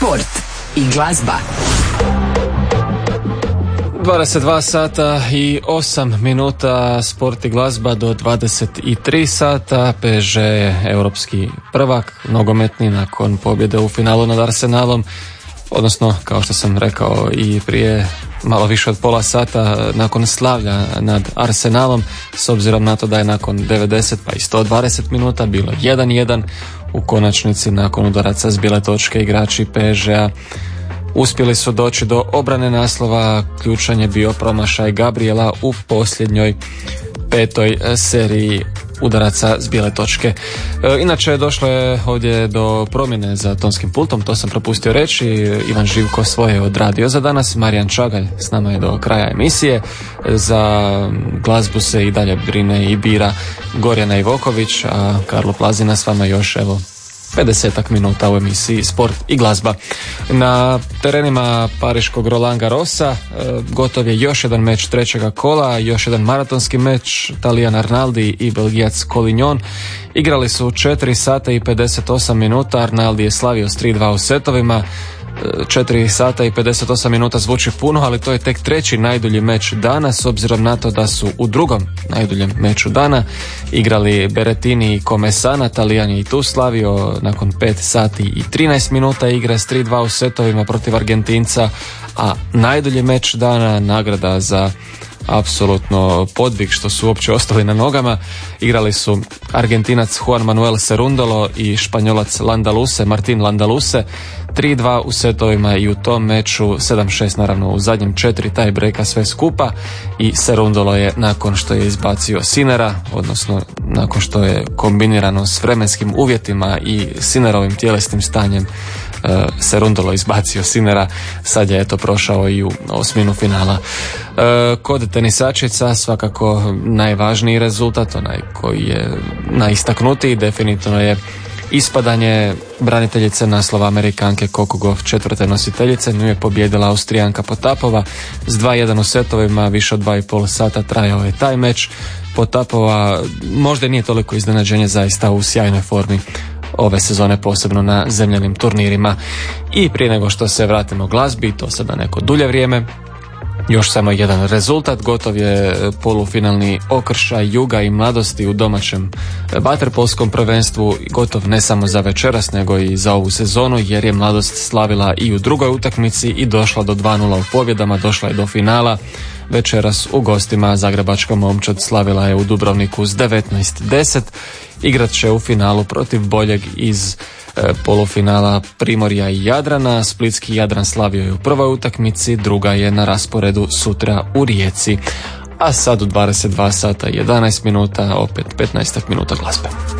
Sport i glazba. 22 sata i 8 minuta, sport i glazba do 23 sata. PSG je europski prvak, nogometni, nakon pobjede u finalu nad Arsenalom, odnosno, kao što sam rekao i prije malo više od pola sata, nakon slavlja nad Arsenalom, s obzirom na to da je nakon 90 pa i 120 minuta bilo 1-1, u konačnici nakon udaraca s bijele točke igrači PSG-a uspjeli su doći do obrane naslova. Ključan je bio promašaj Gabriela u posljednjoj 5. seriji udaraca s bijele točke. Inače, došlo je ovdje do promjene za tonskim pultom, to sam propustio reći. Ivan Živko svoje odradio za danas, Marijan Čagalj s nama je do kraja emisije. Za glazbu se i dalje brine i bira Gorjana Ivoković, a Karlo Plazina s vama još 50 minuta u emisiji Sport i glazba. Na terenima pariškog Roland Garrosa gotov je još jedan meč trećega kola, još jedan maratonski meč. Talijan Arnaldi i Belgijac Collignon igrali su 4 sata i 58 minuta. Arnaldi je slavio s 3-2 u setovima. 4 sata i 58 minuta zvuči puno, ali to je tek treći najdulji meč dana, s obzirom na to da su u drugom najduljem meču dana igrali Berrettini i Comesana. Talijan je i tu slavio nakon 5 sati i 13 minuta igre s 3-2 u setovima protiv Argentinca, a najdulji meč dana, nagrada za apsolutno podvig što su uopće ostali na nogama, igrali su Argentinac Juan Manuel Cerundolo i Španjolac Martin Landaluse. 3-2 u setovima i u tom meču 7-6 naravno u zadnjem 4 taj breka sve skupa, i Cerundolo je nakon što je izbacio Sinera, odnosno nakon što je kombinirano s vremenskim uvjetima i Sinerovim tjelesnim stanjem, Cerundolo izbacio Sinera, sad je eto prošao i u osminu finala. Kod tenisačica svakako najvažniji rezultat, onaj koji je najistaknutiji, definitivno je ispadanje braniteljice naslova Amerikanke Coco Gauff, četvrte nositeljice. Nju je pobijedila Austrijanka Potapova s 2-1 u setovima, više od 2,5 sata trajao je taj meč. Potapova možda nije toliko iznenađenje, zaista u sjajnoj formi ove sezone, posebno na zemljanim turnirima. I prije nego što se vratimo glazbi, to sada neko dulje vrijeme, još samo jedan rezultat. Gotov je polufinalni okršaj Juga i Mladosti u domaćem vaterpolskom prvenstvu, gotov ne samo za večeras nego i za ovu sezonu, jer je Mladost slavila i u drugoj utakmici i došla do 2-0 u pobjedama, došla je do finala. Večeras u gostima zagrebačka momčad slavila je u Dubrovniku s 19-10. Igrat će u finalu protiv boljeg iz polufinala Primorja i Jadrana. Splitski Jadran slavio je u prvoj utakmici, druga je na rasporedu sutra u Rijeci. A sad u 22 sata i 11 minuta, opet 15 minuta glazbe.